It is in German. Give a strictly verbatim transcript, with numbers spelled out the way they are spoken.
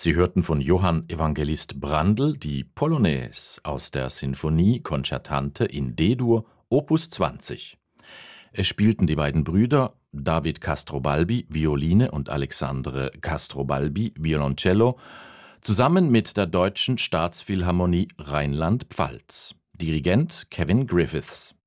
Sie hörten von Johann Evangelist Brandl die Polonaise aus der Sinfonie Concertante in D-Dur, Opus zwanzig. Es spielten die beiden Brüder David Castrobalbi, Violine, und Alexandre Castrobalbi, Violoncello, zusammen mit der Deutschen Staatsphilharmonie Rheinland-Pfalz. Dirigent Kevin Griffiths.